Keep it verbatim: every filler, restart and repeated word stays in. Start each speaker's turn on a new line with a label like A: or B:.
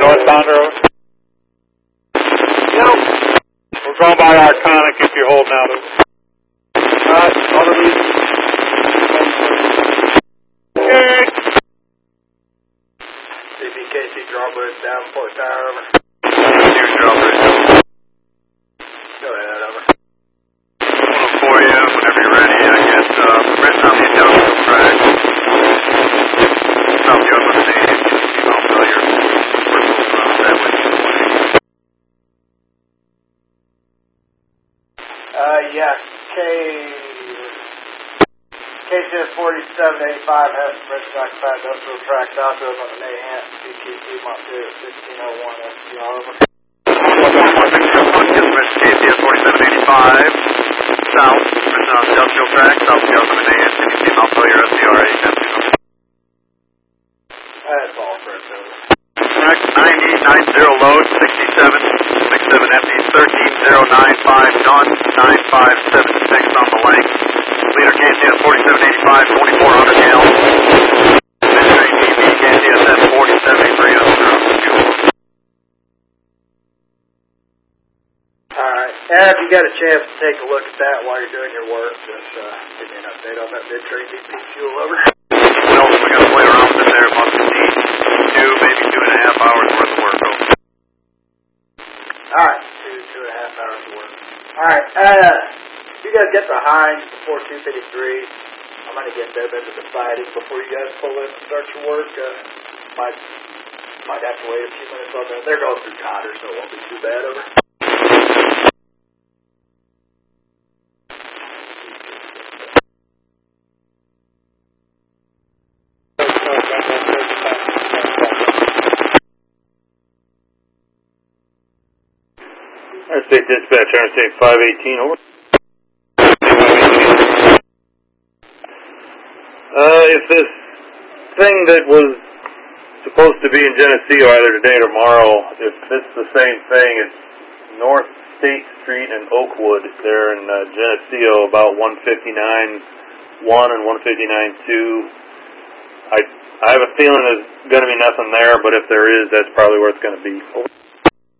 A: northbounder, over.
B: No.
A: We're going by Arconic if you're holding out, over.
B: Alright, all of these.
A: Okay.
B: C B K C Drawbridge down, Port Tower, over.
C: Here's Drawbridge.
B: Go ahead, over.
C: One for you whenever you're ready. I guess, uh, right on the industrial track. South Young with the name. I'll tell your personal uh, that way.
B: Uh, yes, K... K C S forty-seven eighty-five has Bridge Track five industrial track south of on the Mayhant, B Q C Montpelier, sixteen oh one, S P R, over.
C: K C S forty-seven eighty-five, south, Bridge on industrial track, south Young with the name, B Q C Montpelier, S P R eight,
B: That's all, Fred, over.
C: Track ninety, nine zero load, sixty-seven, sixty-seven empty, thirteen oh nine five done, nine five seven six on the length. Leader K C S forty-seven eighty-five, forty-four hundred gallons. Train D B K C S F forty-seven eighty-three on zero.
B: Alright, and if you got a chance to take a look at that while you're doing your work, just uh, give me an update on that mid-train D P fuel, over.
C: Well, we got to play around with it there. It must be two, maybe two and a half hours worth of work. Over.
B: Alright, two, two and a half hours of work. Alright, uh, if you guys get the Heinz before two fifty-three, I'm going to get them into the siding before you guys pull in and start your work. Uh, might, might have to wait a few minutes on them. They're going through Cotter, so it won't be too bad, over.
A: Interstate Dispatch, Interstate five eighteen, over. Uh, if this thing that was supposed to be in Geneseo either today or tomorrow, if it's the same thing, it's North State Street and Oakwood there in uh, Geneseo, about one fifty-nine one and one fifty-nine two. I, I have a feeling there's going to be nothing there, but if there is, that's probably where it's going to be. Over.